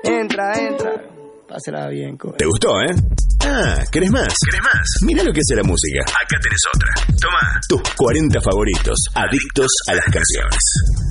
Entra. Pásala bien, coño. ¿Te gustó, eh? Ah, ¿querés más? Mirá lo que es la música. Acá tenés otra. Toma. Tus 40 favoritos, adictos a las canciones.